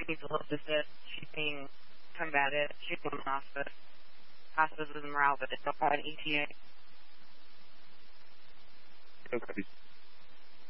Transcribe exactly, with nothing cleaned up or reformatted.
needs a little assist. She's being combated. She's going to hospice. Hospice is morale, but they don't have an E T A. Okay.